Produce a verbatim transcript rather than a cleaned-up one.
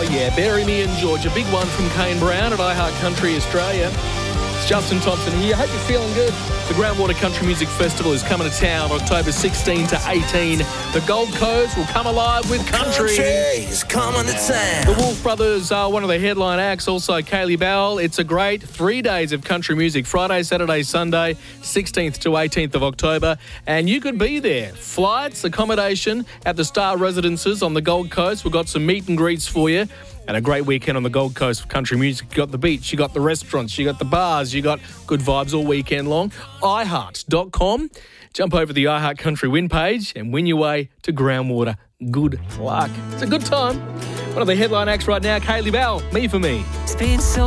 yeah, Bury Me in Georgia. Big one from Kane Brown at iHeart Country Australia. It's Justin Thompson here. Hope you're feeling good. The Groundwater Country Music Festival is coming to town October sixteenth to eighteenth. The Gold Coast will come alive with country. Country's coming to town. The Wolf Brothers are one of the headline acts. Also, Kaylee Bowell. It's a great three days of country music. Friday, Saturday, Sunday, sixteenth to eighteenth of October. And you could be there. Flights, accommodation at the Star Residences on the Gold Coast. We've got some meet and greets for you. And a great weekend on the Gold Coast for country music. You got the beach, you got the restaurants, you got the bars, you got good vibes all weekend long. i heart dot com. Jump over the iHeart Country win page and win your way to Groundwater. Good luck. It's a good time. One of the headline acts right now, Kaylee Bowell, Me For Me. It's been so